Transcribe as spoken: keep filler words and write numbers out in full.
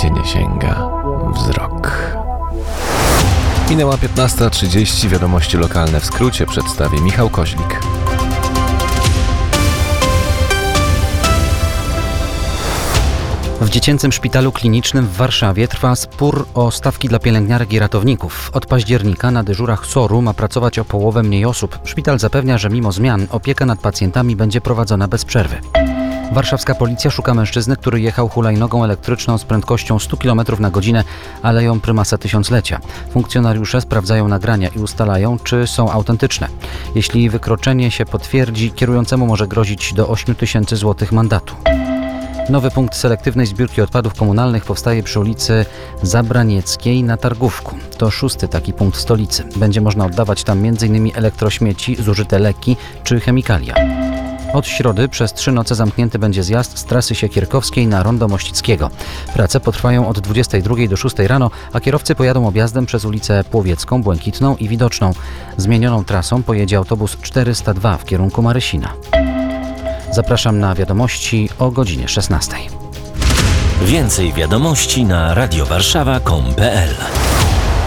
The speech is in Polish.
gdzie nie sięga wzrok. Minęła piętnasta trzydzieści, wiadomości lokalne w skrócie przedstawi Michał Koźlik. W Dziecięcym Szpitalu Klinicznym w Warszawie trwa spór o stawki dla pielęgniarek i ratowników. Od października na dyżurach S O R-u ma pracować o połowę mniej osób. Szpital zapewnia, że mimo zmian opieka nad pacjentami będzie prowadzona bez przerwy. Warszawska policja szuka mężczyzny, który jechał hulajnogą elektryczną z prędkością sto kilometrów na godzinę Aleją Prymasa Tysiąclecia. Funkcjonariusze sprawdzają nagrania i ustalają, czy są autentyczne. Jeśli wykroczenie się potwierdzi, kierującemu może grozić do ośmiu tysięcy złotych mandatu. Nowy punkt selektywnej zbiórki odpadów komunalnych powstaje przy ulicy Zabranieckiej na Targówku. To szósty taki punkt w stolicy. Będzie można oddawać tam między innymi elektrośmieci, zużyte leki czy chemikalia. Od środy przez trzy noce zamknięty będzie zjazd z trasy Siekierkowskiej na Rondo Mościckiego. Prace potrwają od dwudziestej drugiej do szóstej rano, a kierowcy pojadą objazdem przez ulicę Płowiecką, Błękitną i Widoczną. Zmienioną trasą pojedzie autobus czterysta dwa w kierunku Marysina. Zapraszam na wiadomości o godzinie szesnastej. Więcej wiadomości na radiowarszawa kropka com kropka pe el.